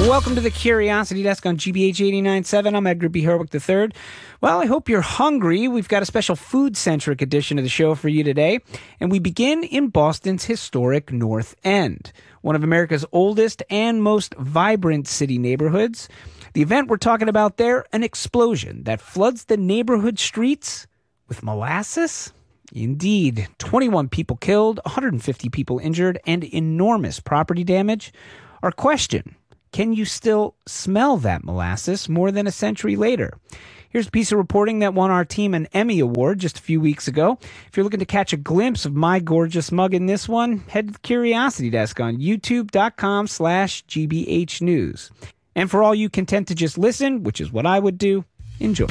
Welcome to the Curiosity Desk on GBH 89.7. I'm Edgar B. Herwick III. Well, I hope you're hungry. We've got a special food-centric edition of the show for you today. And we begin in Boston's historic North End, one of America's oldest and most vibrant city neighborhoods. The event we're talking about there, an explosion that floods the neighborhood streets with molasses? Indeed. 21 people killed, 150 people injured, and enormous property damage. Our question: can you still smell that molasses more than a century later? Here's a piece of reporting that won our team an Emmy Award just a few weeks ago. If you're looking to catch a glimpse of my gorgeous mug in this one, head to the Curiosity Desk on youtube.com/GBH News. And for all you content to just listen, which is what I would do, enjoy.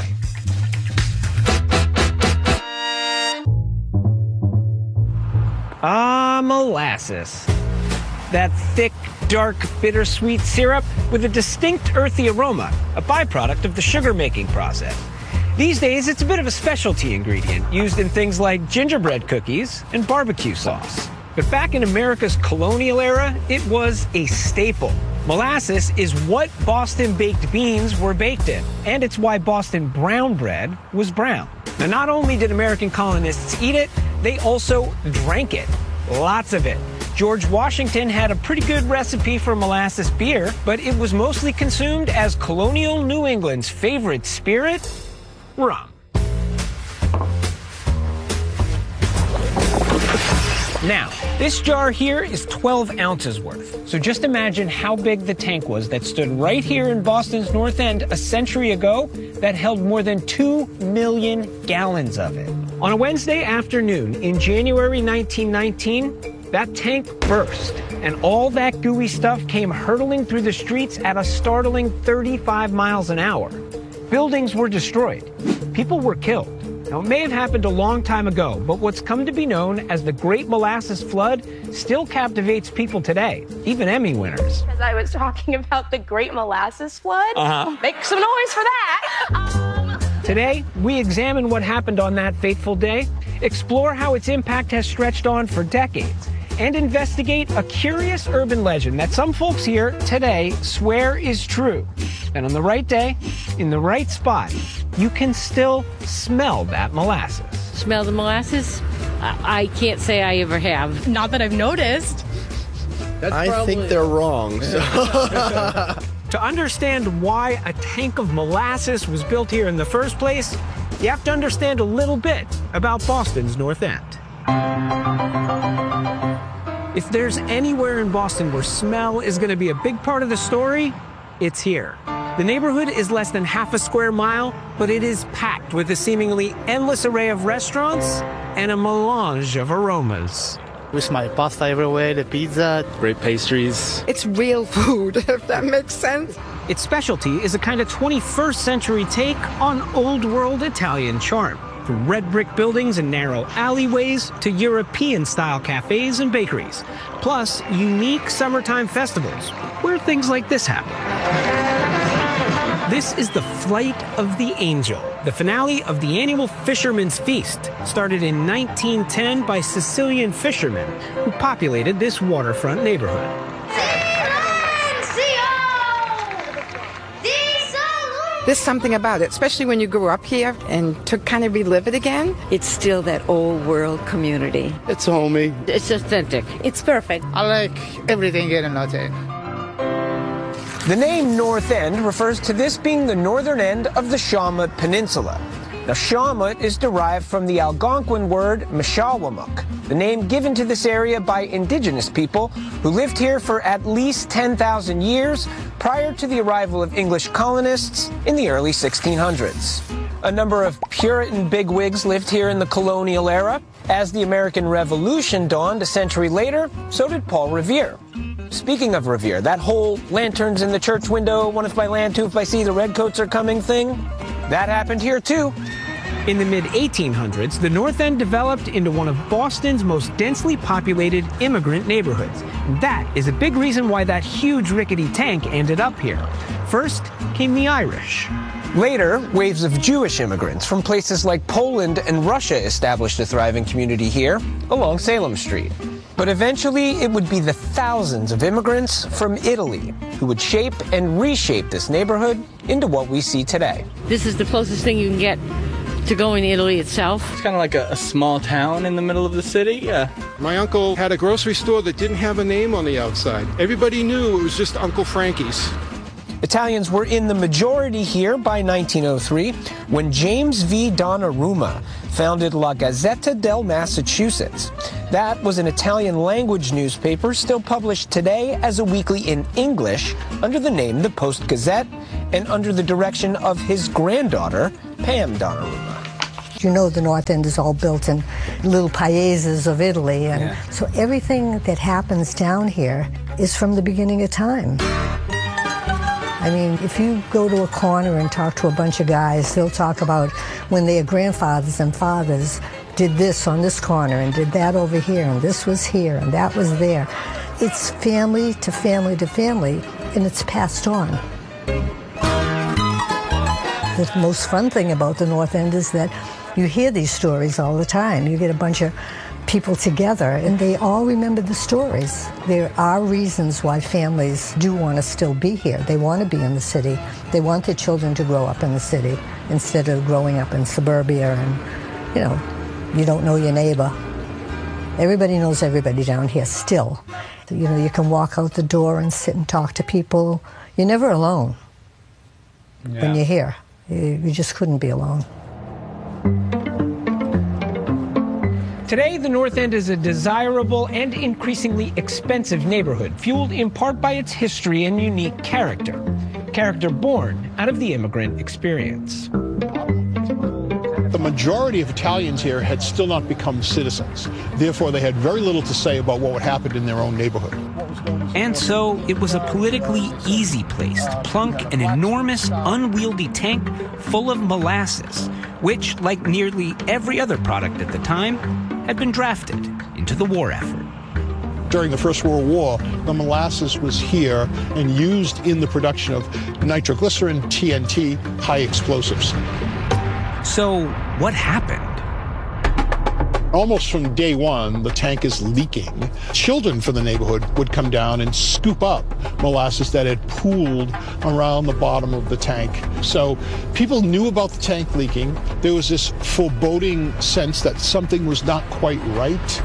Molasses. That thick, dark, bittersweet syrup with a distinct earthy aroma, a byproduct of the sugar-making process. These days, it's a bit of a specialty ingredient used in things like gingerbread cookies and barbecue sauce. But back in America's colonial era, it was a staple. Molasses is what Boston baked beans were baked in, and it's why Boston brown bread was brown. Now, not only did American colonists eat it, they also drank it. Lots of it. George Washington had a pretty good recipe for molasses beer, but it was mostly consumed as colonial New England's favorite spirit, rum. Now, this jar here is 12 ounces worth. So just imagine how big the tank was that stood right here in Boston's North End a century ago that held more than 2 million gallons of it. On a Wednesday afternoon in January 1919, that tank burst, and all that gooey stuff came hurtling through the streets at a startling 35 miles an hour. Buildings were destroyed. People were killed. Now, it may have happened a long time ago, but what's come to be known as the Great Molasses Flood still captivates people today, even Emmy winners. As I was talking about the Great Molasses Flood, make some noise for that. Today, we examine what happened on that fateful day, explore how its impact has stretched on for decades, and investigate a curious urban legend that some folks here today swear is true. And on the right day, in the right spot, you can still smell that molasses. Smell the molasses? I can't say I ever have. Not that I've noticed. I think they're wrong. So. To understand why a tank of molasses was built here in the first place, you have to understand a little bit about Boston's North End. If there's anywhere in Boston where smell is going to be a big part of the story, it's here. The neighborhood is less than half a square mile, but it is packed with a seemingly endless array of restaurants and a melange of aromas. We smell pasta everywhere, the pizza. Great pastries. It's real food, if that makes sense. Its specialty is a kind of 21st century take on old world Italian charm. From red brick buildings and narrow alleyways to European-style cafes and bakeries, plus unique summertime festivals where things like this happen. This is the Flight of the Angel, the finale of the annual Fisherman's Feast, started in 1910 by Sicilian fishermen who populated this waterfront neighborhood. There's something about it, especially when you grew up here and to kind of relive it again. It's still that old world community. It's homey. It's authentic. It's perfect. I like everything here in North End. The name North End refers to this being the northern end of the Shawmut Peninsula. Now, Shawmut is derived from the Algonquin word Mishawamuk, the name given to this area by indigenous people who lived here for at least 10,000 years prior to the arrival of English colonists in the early 1600s. A number of Puritan bigwigs lived here in the colonial era. As the American Revolution dawned a century later, so did Paul Revere. Speaking of Revere, that whole lanterns in the church window, one if by land, two if by sea, the redcoats are coming thing, that happened here too. In the mid-1800s, the North End developed into one of Boston's most densely populated immigrant neighborhoods. And that is a big reason why that huge rickety tank ended up here. First came the Irish. Later, waves of Jewish immigrants from places like Poland and Russia established a thriving community here along Salem Street. But eventually, it would be the thousands of immigrants from Italy who would shape and reshape this neighborhood into what we see today. This is the closest thing you can get to going to Italy itself. It's kind of like a small town in the middle of the city. Yeah. My uncle had a grocery store that didn't have a name on the outside. Everybody knew it was just Uncle Frankie's. Italians were in the majority here by 1903 when James V. Donnarumma founded La Gazzetta del Massachusetts. That was an Italian-language newspaper still published today as a weekly in English under the name The Post-Gazette and under the direction of his granddaughter, Pam Donnarumma. You know, the North End is all built in little paeses of Italy, and so everything that happens down here is from the beginning of time. I mean, if you go to a corner and talk to a bunch of guys, they'll talk about when their grandfathers and fathers did this on this corner and did that over here, and this was here and that was there. It's family to family to family, and it's passed on. The most fun thing about the North End is that you hear these stories all the time. You get a bunch of people together, and they all remember the stories. There are reasons why families do want to still be here. They want to be in the city. They want their children to grow up in the city instead of growing up in suburbia and, you know, you don't know your neighbor. Everybody knows everybody down here still. You know, you can walk out the door and sit and talk to people. You're never alone when you're here. You just couldn't be alone. Today, the North End is a desirable and increasingly expensive neighborhood, fueled in part by its history and unique character. Character born out of the immigrant experience. The majority of Italians here had still not become citizens. Therefore, they had very little to say about what would happen in their own neighborhood. And so it was a politically easy place to plunk an enormous, unwieldy tank full of molasses, which, like nearly every other product at the time, had been drafted into the war effort. During the First World War, the molasses was here and used in the production of nitroglycerin, TNT, high explosives. So what happened? Almost from day one, the tank is leaking. Children from the neighborhood would come down and scoop up molasses that had pooled around the bottom of the tank. So people knew about the tank leaking. There was this foreboding sense that something was not quite right.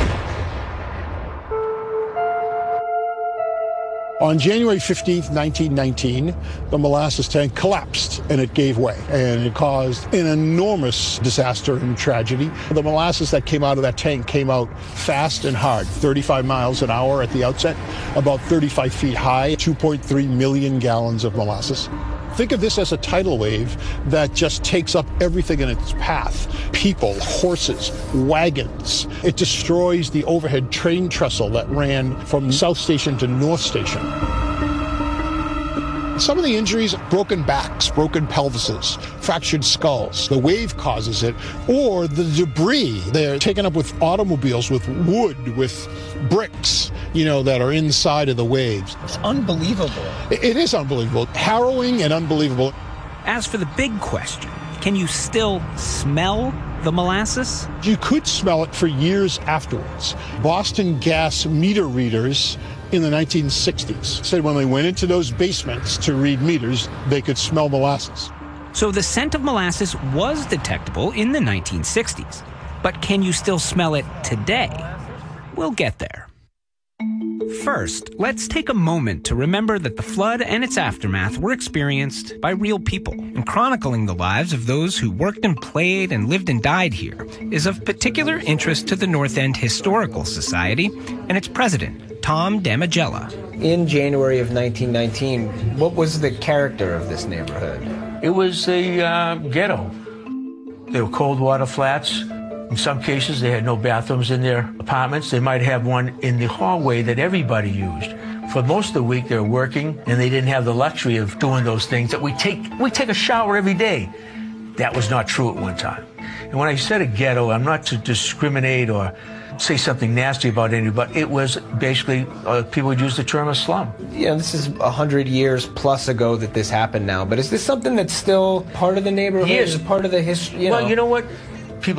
On January 15th, 1919, the molasses tank collapsed and it gave way, and it caused an enormous disaster and tragedy. The molasses that came out of that tank came out fast and hard, 35 miles an hour at the outset, about 35 feet high, 2.3 million gallons of molasses. Think of this as a tidal wave that just takes up everything in its path. People, horses, wagons. It destroys the overhead train trestle that ran from South Station to North Station. Some of the injuries, broken backs, broken pelvises, fractured skulls. The wave causes it, or the debris. They're taken up with automobiles, with wood, with bricks, you know, that are inside of the waves. It's unbelievable. It is unbelievable. Harrowing and unbelievable. As for the big question, can you still smell the molasses? You could smell it for years afterwards. Boston Gas meter readers in the 1960s said when they went into those basements to read meters, they could smell molasses. So the scent of molasses was detectable in the 1960s. But can you still smell it today? We'll get there. First, let's take a moment to remember that the flood and its aftermath were experienced by real people. And chronicling the lives of those who worked and played and lived and died here is of particular interest to the North End Historical Society and its president, Tom Damigella. In January of 1919, what was the character of this neighborhood? It was a ghetto. They were cold water flats. In some cases, they had no bathrooms in their apartments. They might have one in the hallway that everybody used. For most of the week, they were working, and they didn't have the luxury of doing those things that we take a shower every day. That was not true at one time. And when I said a ghetto, I'm not to discriminate or say something nasty about anybody, but it was basically, people would use the term a slum. Yeah, this is 100 years plus ago that this happened now, but is this something that's still part of the neighborhood? Yes. Is it part of the history? Well, you know what? People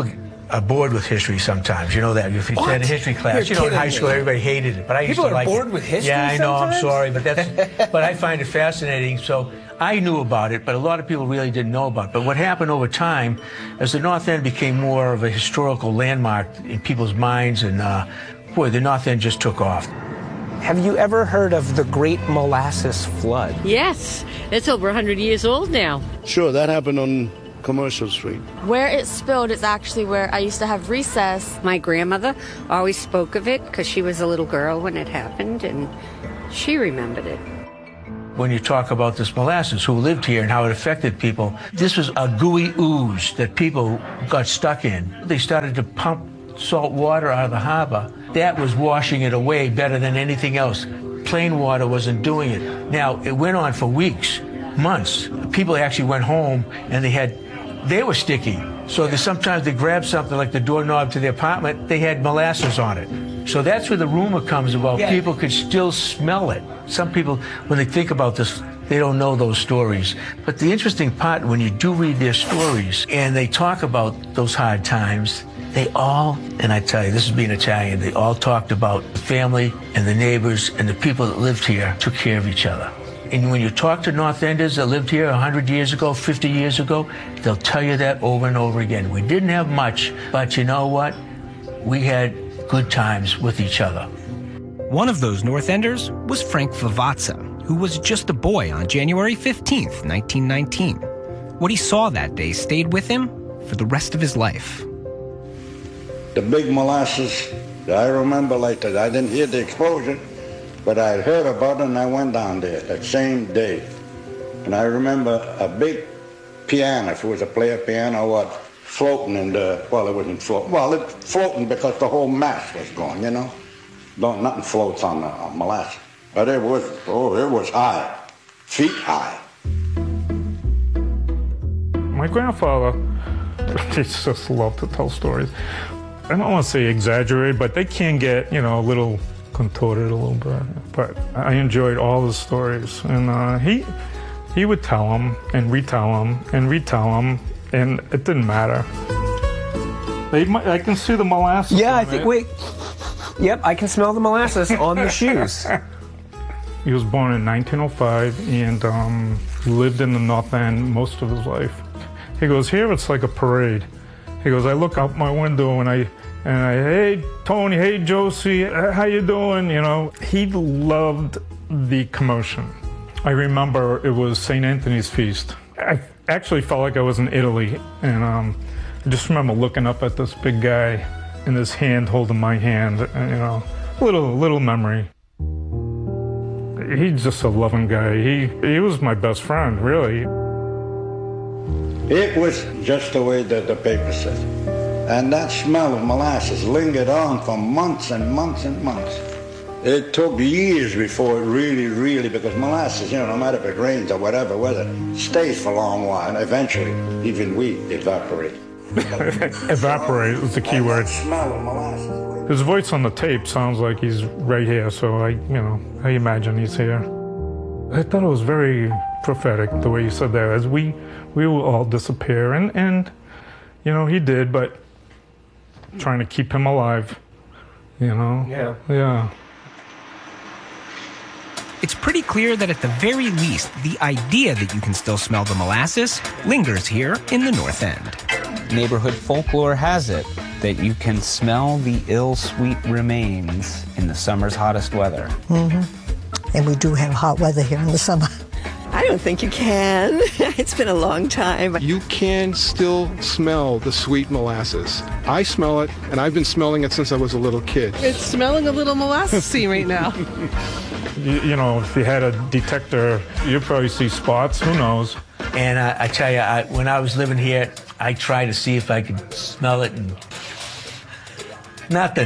are bored with history sometimes. You know that. If you had a history class, You're in high school, everybody hated it. But I used to like it. People are bored with history Yeah, I know, sometimes? I'm sorry. But I find it fascinating. So I knew about it, but a lot of people really didn't know about it. But what happened over time, as the North End became more of a historical landmark in people's minds, and the North End just took off. Have you ever heard of the Great Molasses Flood? Yes, it's over 100 years old now. Sure, that happened on Commercial Street. Where it spilled is actually where I used to have recess. My grandmother always spoke of it because she was a little girl when it happened, and she remembered it. When you talk about this molasses, who lived here and how it affected people, this was a gooey ooze that people got stuck in. They started to pump salt water out of the harbor. That was washing it away better than anything else. Plain water wasn't doing it. Now, it went on for weeks, months. People actually went home and they were sticky. So sometimes they grabbed something like the doorknob to the apartment, they had molasses on it. So that's where the rumor comes about people could still smell it. Some people, when they think about this, they don't know those stories. But the interesting part, when you do read their stories and they talk about those hard times, they all, and I tell you, this is being Italian, they all talked about the family and the neighbors and the people that lived here took care of each other. And when you talk to North Enders that lived here 100 years ago, 50 years ago, they'll tell you that over and over again. We didn't have much, but you know what? We had good times with each other. One of those North Enders was Frank Vivazza, who was just a boy on January 15th, 1919. What he saw that day stayed with him for the rest of his life. The big molasses, I remember like that. I didn't hear the explosion, but I heard about it and I went down there that same day. And I remember a big piano, if it was a player piano or what, floating in the, well, it wasn't floating. Well, it floating because the whole mass was gone, you know. Nothing floats on the molasses. But it was high, feet high. My grandfather, he just loved to tell stories. I don't want to say exaggerate, but they can get, a little contorted a little bit. But I enjoyed all the stories. And he would tell them and retell them and retell them, and it didn't matter. I can see the molasses. Yeah, I think, wait. Yep, I can smell the molasses on the shoes. He was born in 1905 and lived in the North End most of his life. He goes, here it's like a parade. He goes, I look out my window and I, hey, Tony, hey, Josie, how you doing? He loved the commotion. I remember it was St. Anthony's Feast. I actually felt like I was in Italy, and I just remember looking up at this big guy and his hand holding my hand, and, little memory. He's just a loving guy. He was my best friend, really. It was just the way that the paper said. And that smell of molasses lingered on for months and months and months. It took years before it really, because molasses, no matter if it rains or whatever weather, stays for a long while, and eventually even we evaporate. Evaporate is the key word. Smell of molasses. His voice on the tape sounds like he's right here, so I imagine he's here. I thought it was very prophetic the way you said that, as we will all disappear, and he did, but trying to keep him alive, Yeah. It's pretty clear that at the very least, the idea that you can still smell the molasses lingers here in the North End. Neighborhood folklore has it that you can smell the ill-sweet remains in the summer's hottest weather. Mm-hmm. And we do have hot weather here in the summer. I don't think you can. It's been a long time. You can still smell the sweet molasses. I smell it, and I've been smelling it since I was a little kid. It's smelling a little molasses-y right now. If you had a detector, you'd probably see spots. Who knows? And I tell you, when I was living here, I tried to see if I could smell it, and nothing.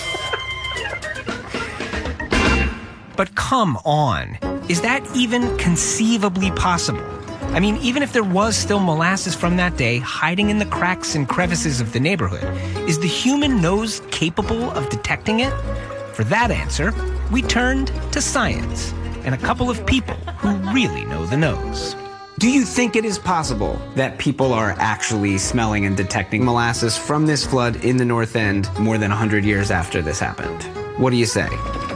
But come on, is that even conceivably possible? I mean, even if there was still molasses from that day hiding in the cracks and crevices of the neighborhood, is the human nose capable of detecting it? For that answer, we turned to science and a couple of people who really know the nose. Do you think it is possible that people are actually smelling and detecting molasses from this flood in the North End more than 100 years after this happened? What do you say?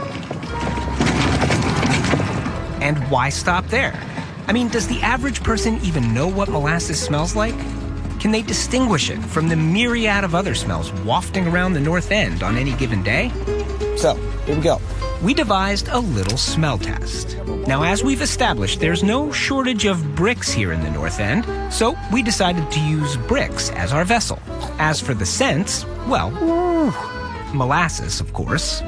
And why stop there? I mean, does the average person even know what molasses smells like? Can they distinguish it from the myriad of other smells wafting around the North End on any given day? So, here we go. We devised a little smell test. Now, as we've established, there's no shortage of bricks here in the North End, so we decided to use bricks as our vessel. As for the scents, well, molasses, of course.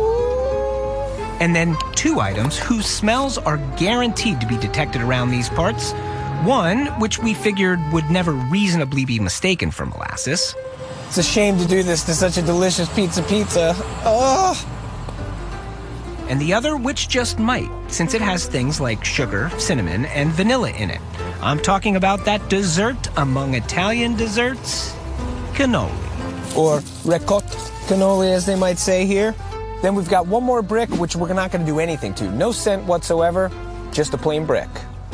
And then 2 items whose smells are guaranteed to be detected around these parts. One, which we figured would never reasonably be mistaken for molasses. It's a shame to do this to such a delicious pizza. Oh! And the other, which just might, since it has things like sugar, cinnamon, and vanilla in it. I'm talking about that dessert among Italian desserts, cannoli. Or ricotta cannoli, as they might say here. Then we've got one more brick, which we're not going to do anything to. No scent whatsoever, just a plain brick.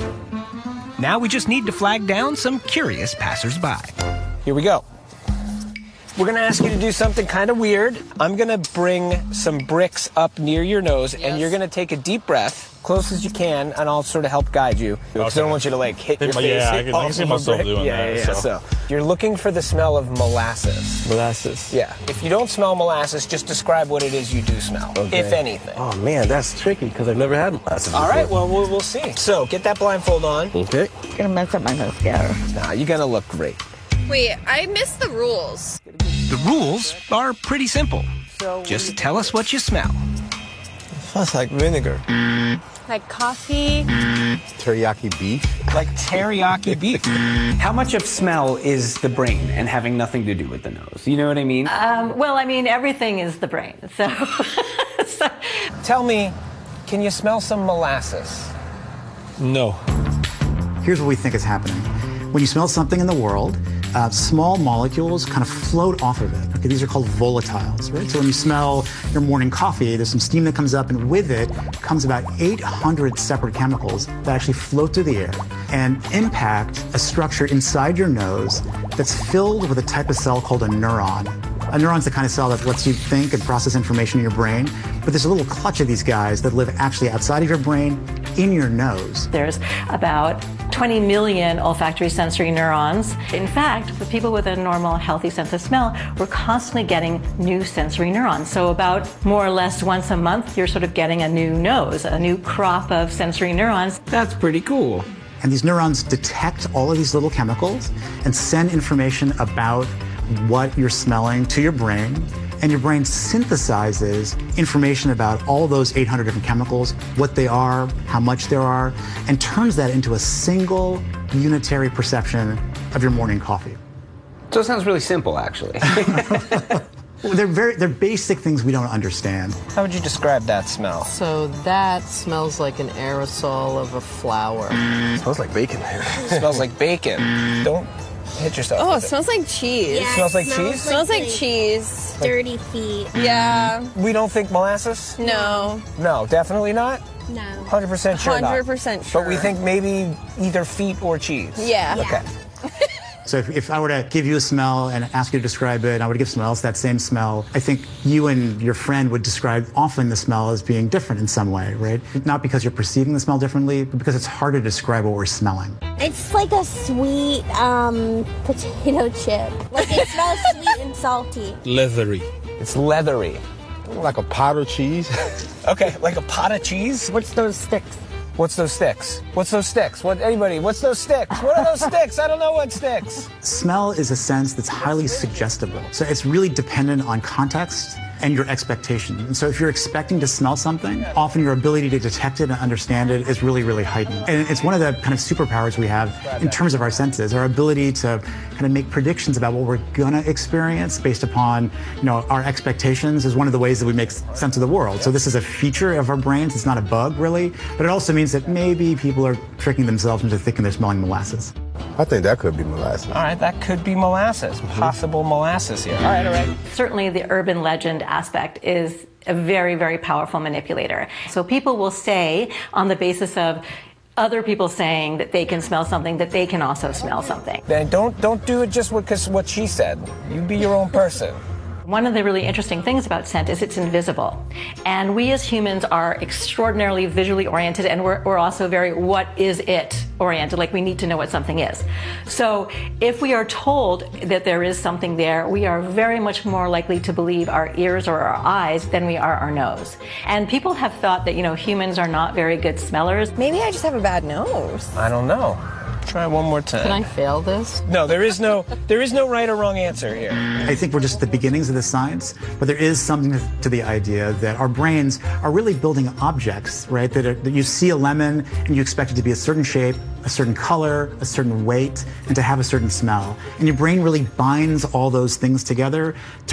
Now we just need to flag down some curious passersby. Here we go. We're going to ask you to do something kind of weird. I'm going to bring some bricks up near your nose, and you're going to take a deep breath, close as you can, and I'll sort of help guide you. Because I don't want you to, like, hit your face. Yeah, I can see myself doing that. Yeah. So you're looking for the smell of molasses. Molasses. Yeah. If you don't smell molasses, just describe what it is you do smell, if anything. Oh, man, that's tricky because I've never had molasses before. All right, well, we'll see. So get that blindfold on. Okay. It's gonna mess up my mascara. Nah, you're going to look great. Wait, I missed the rules. The rules are pretty simple. Just tell us what you smell. It smells like vinegar. Like coffee. Teriyaki beef. Like teriyaki beef. How much of smell is the brain and having nothing to do with the nose? You know what I mean? Well, I mean, everything is the brain. So, Tell me, can you smell some molasses? No. Here's what we think is happening. When you smell something in the world, small molecules kind of float off of it. Okay, these are called volatiles, right? So when you smell your morning coffee, there's some steam that comes up, and with it comes about 800 separate chemicals that actually float through the air and impact a structure inside your nose that's filled with a type of cell called a neuron. A neuron's the kind of cell that lets you think and process information in your brain, but there's a little clutch of these guys that live actually outside of your brain, in your nose. there's about 20 million olfactory sensory neurons. In fact, for people with a normal, healthy sense of smell, we're constantly getting new sensory neurons. So about more or less once a month, you're sort of getting a new nose, a new crop of sensory neurons. That's pretty cool. And these neurons detect all of these little chemicals and send information about what you're smelling to your brain. And your brain synthesizes information about all those 800 different chemicals, what they are, how much there are, and turns that into a single unitary perception of your morning coffee. So it sounds really simple, actually. They're basic things we don't understand. How would you describe that smell? So that smells like an aerosol of a flower. It smells like bacon here. It smells like bacon. Don't hit yourself. Oh, it with smells like cheese. It smells like cheese? Smells like cheese. Dirty feet. Yeah. We don't think molasses? No. No, definitely not? No. 100% sure not. 100% sure. But we think maybe either feet or cheese. Yeah. Okay. So if I were to give you a smell and ask you to describe it, and I were to give someone else that same smell, I think you and your friend would describe often the smell as being different in some way, right? Not because you're perceiving the smell differently, but because it's hard to describe what we're smelling. It's like a sweet potato chip. Like it smells sweet and salty. Leathery. It's leathery. Like a pot of cheese. Okay, like a pot of cheese? What's those sticks? What's those sticks? What's those sticks? Anybody, what's those sticks? What are those sticks? I don't know what sticks. Smell is a sense that's highly suggestible. So it's really dependent on context and your expectation. And so if you're expecting to smell something, often your ability to detect it and understand it is really, really heightened. And it's one of the kind of superpowers we have in terms of our senses, our ability to kind of make predictions about what we're gonna experience based upon, our expectations is one of the ways that we make sense of the world. So this is a feature of our brains. It's not a bug, really, but it also means that maybe people are tricking themselves into thinking they're smelling molasses. I think that could be molasses. All right, that could be molasses. Possible molasses here. All right. Certainly the urban legend aspect is a very, very powerful manipulator. So people will say, on the basis of other people saying that they can smell something, that they can also smell something. Then don't do it just because what she said. You be your own person. One of the really interesting things about scent is it's invisible. And we as humans are extraordinarily visually oriented, and we're also very what is it oriented, like we need to know what something is. So if we are told that there is something there, we are very much more likely to believe our ears or our eyes than we are our nose. And people have thought that, humans are not very good smellers. Maybe I just have a bad nose. I don't know. Try one more time. Can I fail this? No, there is no right or wrong answer here. I think we're just at the beginnings of the science, but there is something to the idea that our brains are really building objects, right? That you see a lemon and you expect it to be a certain shape, a certain color, a certain weight, and to have a certain smell. And your brain really binds all those things together to